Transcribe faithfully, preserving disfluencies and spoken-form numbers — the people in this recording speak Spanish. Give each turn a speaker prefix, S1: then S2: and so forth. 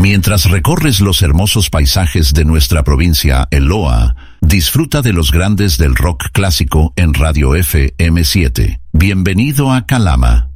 S1: Mientras recorres los hermosos paisajes de nuestra provincia, el Loa, disfruta de los grandes del rock clásico en Radio F M siete. Bienvenido a Calama.